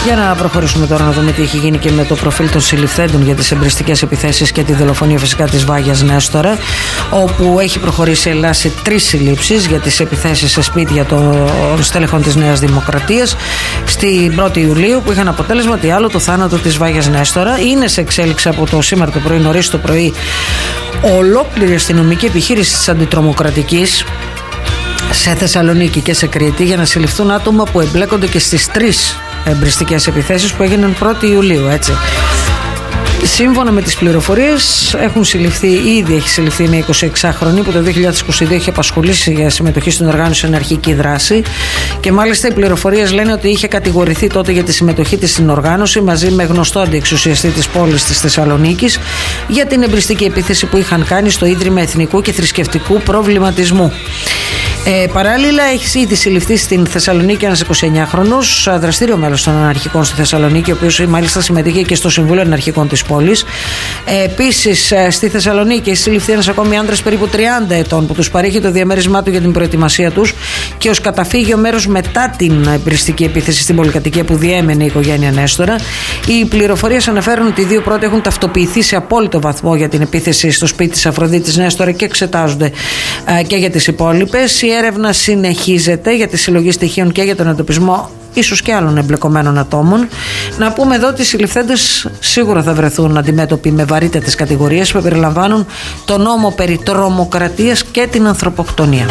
Για να προχωρήσουμε τώρα να δούμε τι έχει γίνει και με το προφίλ των συλληφθέντων για τις εμπριστικές επιθέσεις και τη δολοφονία φυσικά της Βάγιας Νέστορα, όπου έχει προχωρήσει η Ελλάδα σε 3 συλλήψεις για τις επιθέσεις σε σπίτια των στέλεχων της Νέας Δημοκρατίας στην 1η Ιουλίου, που είχαν αποτέλεσμα τι άλλο, το θάνατο της Βάγιας Νέστορα. Είναι σε εξέλιξη από το σήμερα το πρωί, νωρίς το πρωί, ολόκληρη αστυνομική επιχείρηση της αντιτρομοκρατικής σε Θεσσαλονίκη και σε Κρήτη για να συλληφθούν άτομα που εμπλέκονται και στις 3 εμπριστικές επιθέσεις που έγιναν 1η Ιουλίου, έτσι. Σύμφωνα με τις πληροφορίες ήδη έχει συλληφθεί μια 26χρονη που το 2022 έχει απασχολήσει για συμμετοχή στην οργάνωση αναρχική δράση, και μάλιστα οι πληροφορίες λένε ότι είχε κατηγορηθεί τότε για τη συμμετοχή της στην οργάνωση μαζί με γνωστό αντιεξουσιαστή της πόλης της Θεσσαλονίκης για την εμπριστική επίθεση που είχαν κάνει στο Ίδρυμα Εθνικού και Θρησκευτικού Προβληματισμού. Παράλληλα, έχει ήδη συλληφθεί στην Θεσσαλονίκη ένας 29χρονος, δραστήριο μέλος των αναρχικών στη Θεσσαλονίκη, ο οποίος μάλιστα συμμετείχε και στο Συμβούλιο Αναρχικών της πόλης. Επίσης, στη Θεσσαλονίκη έχει συλληφθεί ένας ακόμη άντρας περίπου 30 ετών, που τους παρήχε το διαμέρισμά του για την προετοιμασία τους και ως καταφύγιο μέρος μετά την εμπριστική επίθεση στην πολυκατοικία που διέμενε η οικογένεια Νέστορα. Οι πληροφορίες αναφέρουν ότι οι δύο πρώτοι έχουν ταυτοποιηθεί σε απόλυτο βαθμό για την επίθεση στο σπίτι της Αφροδίτης Νέστορα και εξετάζονται και για τις υπόλοιπες. Η έρευνα συνεχίζεται για τη συλλογή στοιχείων και για τον εντοπισμό ίσως και άλλων εμπλεκομένων ατόμων. Να πούμε εδώ ότι οι συλληφθέντες σίγουρα θα βρεθούν αντιμέτωποι με βαρύτατες κατηγορίες που περιλαμβάνουν τον νόμο περί τρομοκρατίας και την ανθρωποκτονία.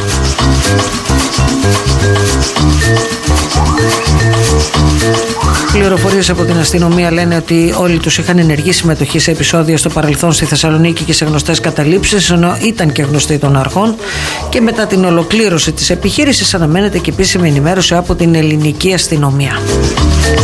Πληροφορίες από την αστυνομία λένε ότι όλοι τους είχαν ενεργή συμμετοχή σε επεισόδια στο παρελθόν στη Θεσσαλονίκη και σε γνωστές καταλήψεις, ενώ ήταν και γνωστοί των αρχών, και μετά την ολοκλήρωση της επιχείρησης αναμένεται και επίσημη ενημέρωση από την ελληνική αστυνομία.